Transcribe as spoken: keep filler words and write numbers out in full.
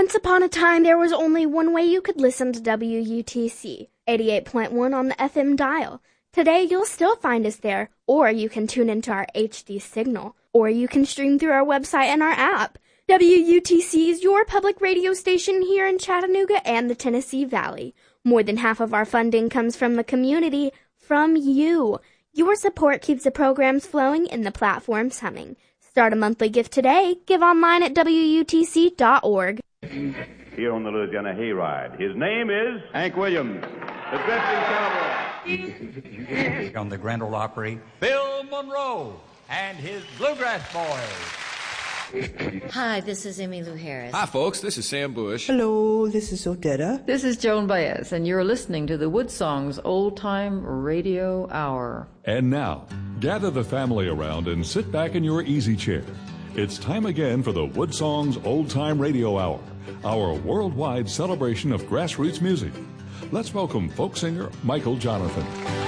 Once upon a time, there was only one way you could listen to W U T C, eighty-eight point one on the F M dial. Today, you'll still find us there, or you can tune into our H D signal, or you can stream through our website and our app. W U T C is your public radio station here in Chattanooga and the Tennessee Valley. More than half of our funding comes from the community, from you. Your support keeps the programs flowing and the platforms humming. Start a monthly gift today. Give online at W U T C dot org. Here on the Louisiana Hayride, his name is Hank Williams, the drifting cowboy. On the Grand Ole Opry, Bill Monroe and his Bluegrass Boys. Hi, this is Emmylou Harris. Hi, folks. This is Sam Bush. Hello, this is Odetta. This is Joan Baez, and you're listening to the Woodsongs Old Time Radio Hour. And now, gather the family around and sit back in your easy chair. It's time again for the Woodsongs Old Time Radio Hour, our worldwide celebration of grassroots music. Let's welcome folk singer Michael Jonathan.